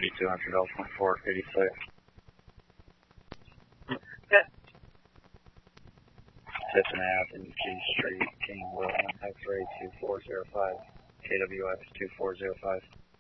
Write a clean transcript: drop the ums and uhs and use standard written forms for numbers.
3200 L.486. Yeah. Tiffin Ave, G Street, King William, X-ray 2405, KWX 2405.